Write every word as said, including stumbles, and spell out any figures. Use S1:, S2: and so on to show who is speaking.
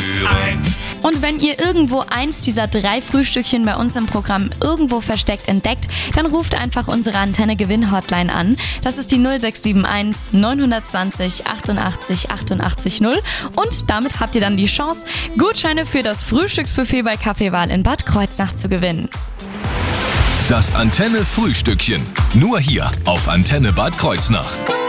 S1: Und wenn ihr irgendwo eins dieser drei Frühstückchen bei uns im Programm irgendwo versteckt entdeckt, dann ruft einfach unsere Antenne-Gewinn-Hotline an. Das ist die null sechs sieben eins neun zwei null achtundachtzig achtundachtzig null. Und damit habt ihr dann die Chance, Gutscheine für das Frühstücksbuffet bei Kaffeewahl in Bad Kreuznach zu gewinnen.
S2: Das Antenne-Frühstückchen. Nur hier auf Antenne Bad Kreuznach.